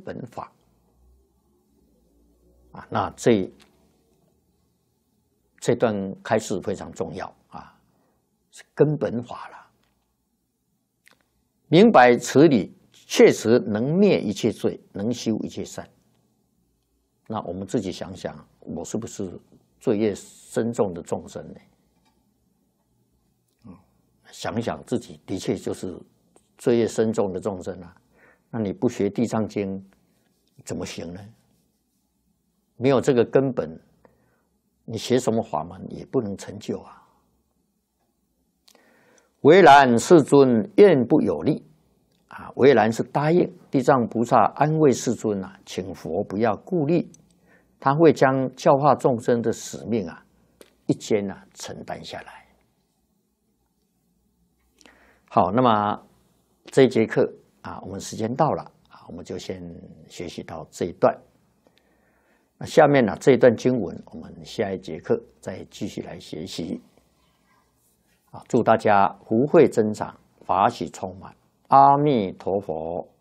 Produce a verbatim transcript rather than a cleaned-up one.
本法啊。那这这段开示非常重要啊，是根本法了。明白此理，确实能灭一切罪，能修一切善。那我们自己想想，我是不是罪业深重的众生呢？嗯，想想自己的确就是罪业深重的众生啊。那你不学《地藏经》怎么行呢？没有这个根本，你学什么法门也不能成就啊。唯然世尊愿不有力啊！唯然是答应地藏菩萨安慰世尊啊，请佛不要顾虑，他会将教化众生的使命啊，一肩啊承担下来。好，那么这一节课啊，我们时间到了啊，我们就先学习到这一段。那下面呢，这一段经文，我们下一节课再继续来学习。祝大家福慧增长，法喜充满。阿弥陀佛。